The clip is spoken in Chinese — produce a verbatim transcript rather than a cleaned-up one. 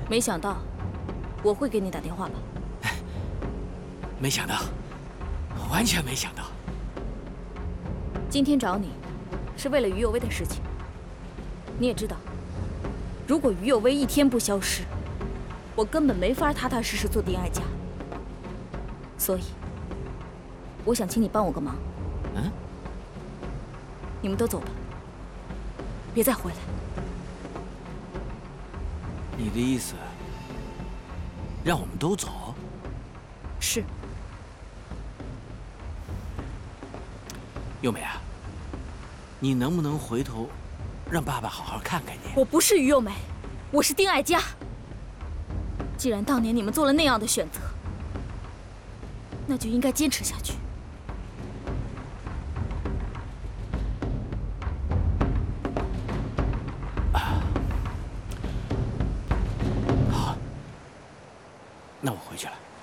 没想到我会给你打电话吧？ 没想到，完全没想到。 今天找你，是为了于有为的事情。你也知道，如果于有为一天不消失，我根本没法踏踏实实做丁爱家。所以，我想请你帮我个忙。 嗯？ 你们都走吧，别再回来。 你的意思，让我们都走？ 是。 优美啊，你能不能回头，让爸爸好好看看你？ 我不是于幼美，我是丁爱家。既然当年你们做了那样的选择，那就应该坚持下去。 啊，好，那我回去了。